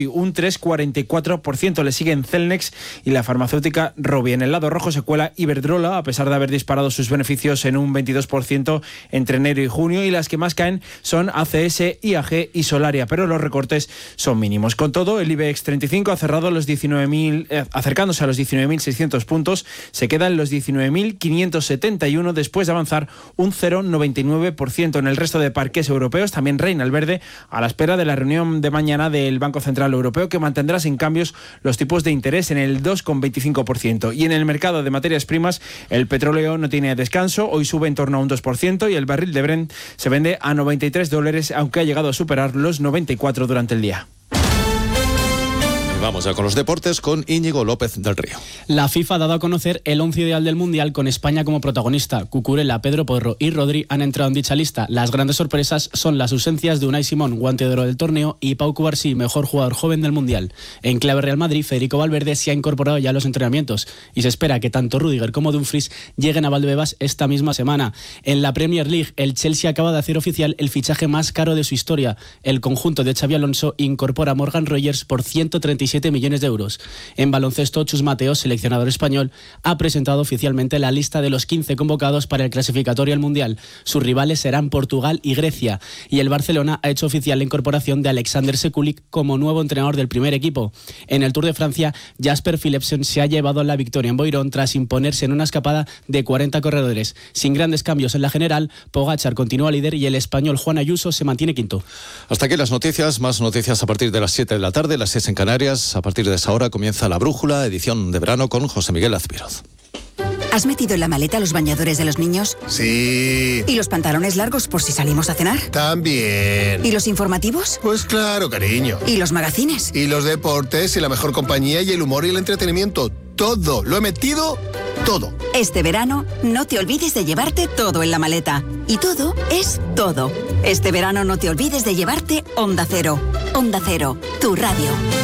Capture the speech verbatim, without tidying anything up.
un tres coma cuarenta y cuatro por ciento. Le siguen Celnex y la farmacéutica Rovi. En el lado rojo se cuela Iberdrola, a pesar de haber disparado sus beneficios en un veintidós por ciento entre enero y junio, y las que más caen son A C S, I A G y Solaria, pero los recortes son mínimos. Con todo, el IBEX treinta y cinco ha cerrado los diecinueve mil, eh, acercándose a los diecinueve mil seiscientos puntos, se queda en los diecinueve mil quinientos setenta y uno después de avanzar un cero coma noventa y nueve por ciento. En el resto de parques europeos también reina el verde, a la espera de la reunión de mañana del Banco Central Europeo, que mantendrá sin cambios los tipos de interés en el dos coma veinticinco por ciento. Y en el mercado de materias primas, el petróleo no tiene descanso, hoy sube en torno a un dos por ciento y el barril de Brent se vende a noventa y tres dólares, aunque ha llegado a superar los noventa y cuatro durante el día. Vamos ya con los deportes con Íñigo López del Río. La FIFA ha dado a conocer el once ideal del Mundial con España como protagonista. Cucurella, Pedro Porro y Rodri han entrado en dicha lista. Las grandes sorpresas son las ausencias de Unai Simón, guante de oro del torneo, y Pau Cubarsí, mejor jugador joven del Mundial. En clave Real Madrid, Federico Valverde se ha incorporado ya a los entrenamientos y se espera que tanto Rüdiger como Dumfries lleguen a Valdebebas esta misma semana. En la Premier League, el Chelsea acaba de hacer oficial el fichaje más caro de su historia. El conjunto de Xabi Alonso incorpora a Morgan Rogers por ciento treinta y siete millones de euros. En baloncesto, Chus Mateos, seleccionador español, ha presentado oficialmente la lista de los quince convocados para el clasificatorio al Mundial. Sus rivales serán Portugal y Grecia. Y el Barcelona ha hecho oficial la incorporación de Alexander Sekulic como nuevo entrenador del primer equipo. En el Tour de Francia, Jasper Philipsen se ha llevado la victoria en Boirón tras imponerse en una escapada de cuarenta corredores. Sin grandes cambios en la general, Pogačar continúa líder y el español Juan Ayuso se mantiene quinto. Hasta aquí las noticias, más noticias a partir de las siete de la tarde, las seis en Canarias. A partir de esa hora comienza La Brújula, edición de verano con José Miguel Azpiroz. ¿Has metido en la maleta los bañadores de los niños? Sí. ¿Y los pantalones largos por si salimos a cenar? También. ¿Y los informativos? Pues claro, cariño. ¿Y los magazines? Y los deportes, y la mejor compañía, y el humor y el entretenimiento. Todo. Lo he metido todo. Este verano, no te olvides de llevarte todo en la maleta. Y todo es todo. Este verano no te olvides de llevarte Onda Cero. Onda Cero, tu radio.